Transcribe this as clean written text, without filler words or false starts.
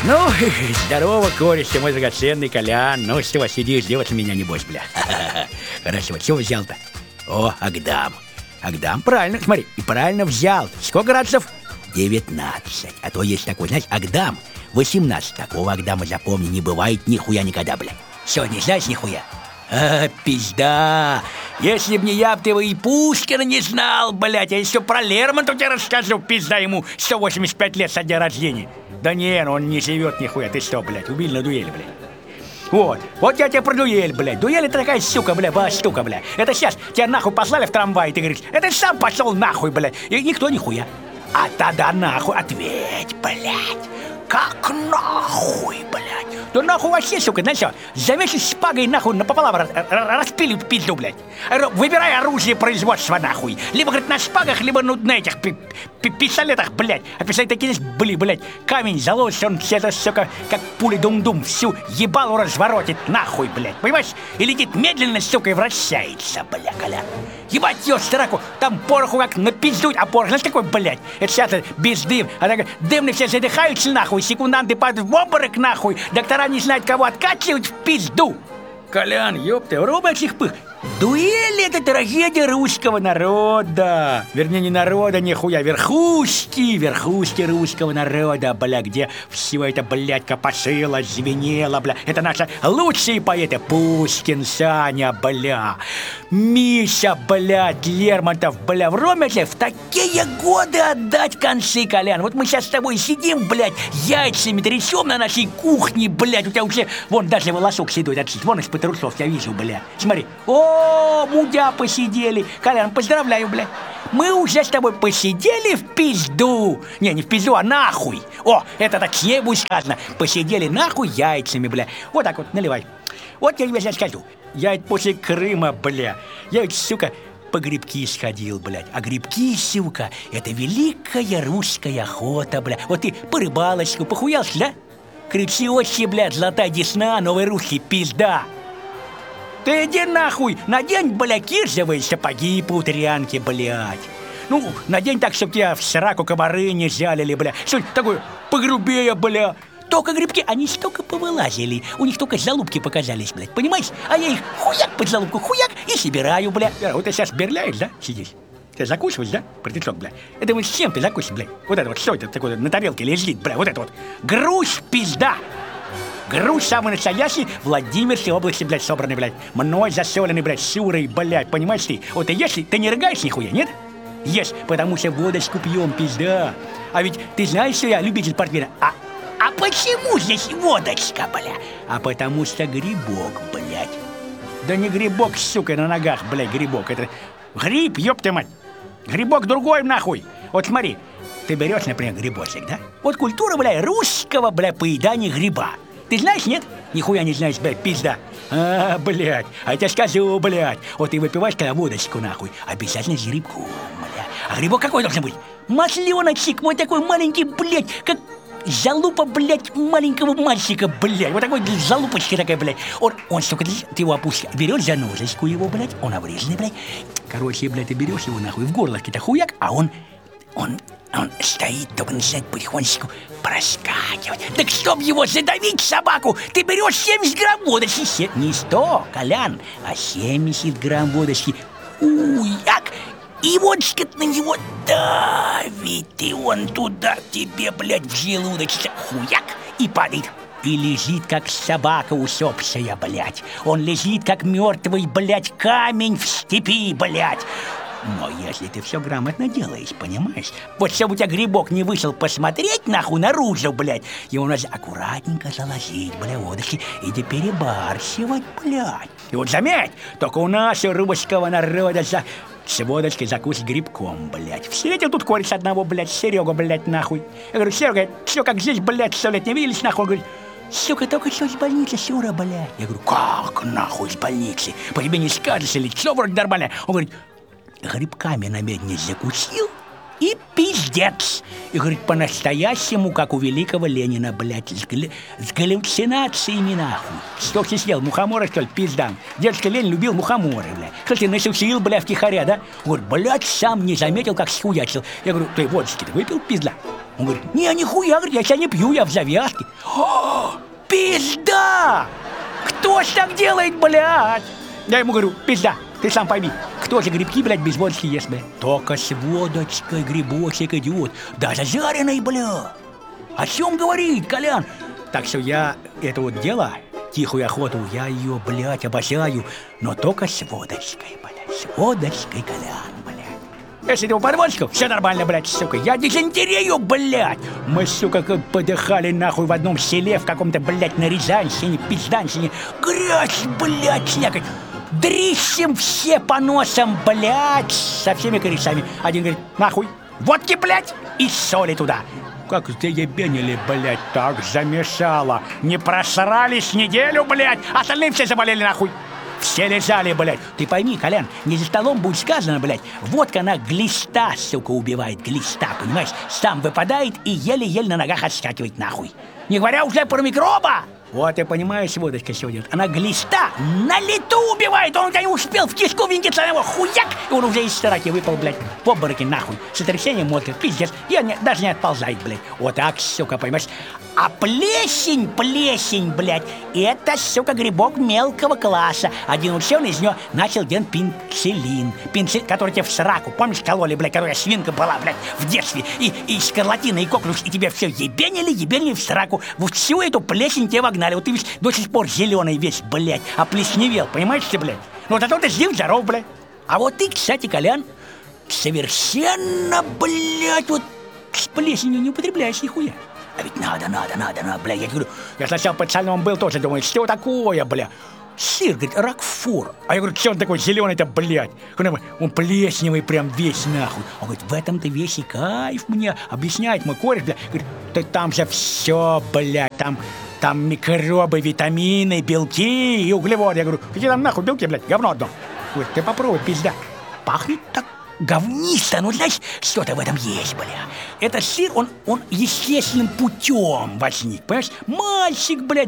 Ну, здорово, кореш, ты мой драгоценный, Колян. Ну, что, сидишь, делать меня небось, бля. Хорошо, что взял-то? О, Агдам. Агдам, правильно, смотри, и правильно взял. Сколько градусов? 19. А то есть такой, знаешь, Агдам 18. Такого Агдама, запомни, не бывает нихуя никогда, бля. Сегодня, знаешь, нихуя? Пизда. Если б не я, ты его и Пушкина не знал, блядь. Я еще про Лермонтова тебе расскажу, пизда, ему 185 лет со дня рождения. Да не, он не живет нихуя, ты что, блядь, убили на дуэли, блядь. Вот я тебе про дуэль, блядь. Дуэль это такая сука, блядь, была штука, блядь. Это сейчас тебя нахуй послали в трамвай, и ты говоришь, это сам пошел нахуй, блядь. И никто нихуя. А тогда нахуй ответь, блядь. Как нахуй, блядь? Да нахуй вообще, сука, знаешь что? Завесишь шпагой нахуй напополам распилят пизду, блядь. Выбирай оружие производства, нахуй. Либо, говорит, на шпагах, либо ну, на этих пистолетах, блядь. А пистолеты такие, блядь, камень заложится, он все это, сука, как пули дум-дум, всю ебалу разворотит, нахуй, блядь. Понимаешь? И летит медленно, сука, и вращается, бля, Коля. Ебать ее страку, там пороху как напиздуть, а порох, знаешь какой, блядь? Это сейчас без дым, а так дымные все задыхаются, нахуй, секунданты падают в обморок, нахуй, доктора не знают, кого откачивать в пизду. Колян, ёпта, роба этих пых. Дуэль — это трагедия русского народа. Вернее, не народа, нихуя, верхушки русского народа, бля, где все это, блядь, копошило, звенело, бля. Это наши лучшие поэты. Пушкин, Саня, бля, Миша, блядь, Лермонтов, бля. Время в такие годы отдать концы, Колян. Вот мы сейчас с тобой сидим, блядь, яйцами трясем на нашей кухне, блядь. У тебя уже, вон, даже волосок седой отсюда. Вон из-под трусов, я вижу, бля. Смотри. О, мудя посидели. Колян, поздравляю, бля. Мы уже с тобой посидели в пизду. Не в пизду, а нахуй. О, это так с будет сказано. Посидели нахуй яйцами, бля. Вот так вот, наливай. Вот я тебе сейчас скажу. Я ведь после Крыма, бля, я ведь, сука, по грибки сходил, блядь. А грибки, сука, это великая русская охота, бля. Вот ты по рыбалочку похуялся, да? Крючище, блядь, золотая десна, новый русский, пизда. Ты иди нахуй, надень, бля, кирзовые сапоги по утрянке, блядь. Ну, надень так, чтоб тебя в сраку комары не жалили, бля. Что-нибудь такое погрубее, бля. Только грибки, они столько повылазили. У них только залупки показались, блядь, понимаешь? А я их хуяк под залупку, хуяк и собираю, бля. Вот ты сейчас берляешь, да, сидишь? Ты закусываешь, да, протычок, бля? Это мы с чем ты закусишь, блядь? Вот это вот, что это такое на тарелке лежит, бля, вот это вот. Груш, пизда. Груш самый настоящий, Владимирской области, блядь, собранный, блядь. Мной засоленный, блядь, сюрой, блядь, понимаешь ты? Вот и если ты не рыгаешь нихуя, нет? Ешь, потому что водочку пьем, пизда. А ведь ты знаешь, что я любитель портвейна? А почему здесь водочка, бля? А потому что грибок, блядь. Да не грибок, сука, на ногах, блядь, грибок. Это гриб, ёпта мать. Грибок другой, нахуй. Вот смотри, ты берешь, например, грибочек, да? Вот культура, блядь, русского, блядь, поедания гриба. Ты знаешь, нет? Нихуя не знаешь, блядь, пизда. Блядь, а я тебе скажу, блядь. Вот ты выпиваешь когда водочку, нахуй, обязательно с грибком, блядь. А грибок какой должен быть? Масленочек, вот такой маленький, блядь, как залупа, блядь, маленького мальчика, блядь. Вот такой залупочка такая, блядь. Он сука, ты его опустишь, берешь за ножечку его, блядь, он обрезанный, блядь. Короче, блядь, ты берешь его, нахуй, в горлышке-то хуяк, а он стоит, только начинает потихонечку проскакивать. Так чтоб его задавить, собаку, ты берешь 70 грамм водочки. Не 100, Колян, а 70 грамм водочки. Уяк! И водочка на него давит, и он туда тебе, блядь, в желудочек. Хуяк! И падает. И лежит, как собака усопшая, блядь. Он лежит, как мертвый, блядь, камень в степи, блядь. Но если ты все грамотно делаешь, понимаешь? Вот чтобы у тебя грибок не вышел посмотреть, нахуй, наружу, блядь, его надо аккуратненько заложить, бля, водочки, и не перебарщивать, блядь. И вот заметь, только у нас, у русского народа, с водочкой закусить грибком, блядь. Встретил тут кореш одного, блядь, Серегу, блядь, нахуй. Я говорю, Серега, что, как здесь, блядь, 100 лет не виделись, нахуй? Он говорит, сука, только что из больницы, Сюра, блядь. Я говорю, как, нахуй, из больницы? По тебе не скажешь, или что вроде нормально? Он говорит, грибками на медне закусил и пиздец. И говорит, по-настоящему, как у великого Ленина, блядь, с галлюцинациями, нахуй. Что ты съел, мухомора, что ли, пиздам? Дедушка Ленин любил мухоморы, блядь. Что ты насушил, блядь, втихаря, да? Он говорит, блядь, сам не заметил, как схуячил. Я говорю, ты водочки-то выпил, пизда? Он говорит: не, нихуя, говорит, я себя не пью, я в завязке. О, пизда! Кто ж так делает, блядь? Я ему говорю: пизда, ты сам пойми, кто же грибки, блядь, без водочки ест, блядь? Только с водочкой грибочек идет, даже жареный, бля. О чем говорит, Колян? Так что я это вот дело, тихую охоту, я ее, блядь, обожаю, но только с водочкой, блядь, с водочкой, Колян, блядь. Если ты под водочку, все нормально, блядь, сука, я дизентерию, блядь. Мы, сука, как подыхали нахуй в одном селе, в каком-то, блядь, на Рязанщине, Пизданщине. Грязь, блядь, слякоть. Дрищем все по носам, блядь, со всеми корешами. Один говорит: нахуй, водки, блядь, и соли туда. Как заебенили, блядь, так замешало. Не просрались неделю, блядь, остальные все заболели, нахуй. Все лежали, блядь. Ты пойми, Колян, не за столом будет сказано, блядь, водка, она глиста, сука, убивает, глиста, понимаешь? Сам выпадает и еле-еле на ногах отскакивает, нахуй. Не говоря уже про микроба. Вот и понимаешь, водочка сегодня, она глиста на лету убивает. Он у тебя не успел в кишку винтиться, его хуяк, и он уже из стираки выпал, блядь, в обмороке, нахуй. Сотрясение мозга, пиздец, и он даже не отползает, блядь. Вот так, сука, понимаешь? А плесень, блядь, это, сука, грибок мелкого класса. Один ученый из него начал делать пенициллин, который тебе в сраку, помнишь, кололи, блядь, которая свинка была, блядь, в детстве, и скарлатина, и коклюш, и тебе все ебенили в сраку. Вот всю эту плесень тебе вогнали. Вот ты видишь, до сих пор зеленый весь, блядь, оплесневел, понимаешь ты, блядь? Ну, зато ты жив-здоров, блядь. А вот ты, кстати, Колян, совершенно, блядь, вот с плесенью не употребляешь нихуя. А ведь надо, блядь, я говорю, я сначала под сальным был тоже, думаю, что такое, бля? Сыр, говорит, Рокфор. А я говорю, что он такой зеленый-то, блядь? Он плесневый прям весь, нахуй. Он говорит, в этом-то весь и кайф мне, объясняет мой кореш, блядь. Говорит, да там же все, блядь, там микробы, витамины, белки и углеводы. Я говорю, какие там нахуй белки, блядь, говно одно. Говорит, ты попробуй, пизда. Пахнет так говнисто, ну, знаешь, что-то в этом есть, бля. Этот сыр, он естественным путем возник, понимаешь? Мальчик, блядь,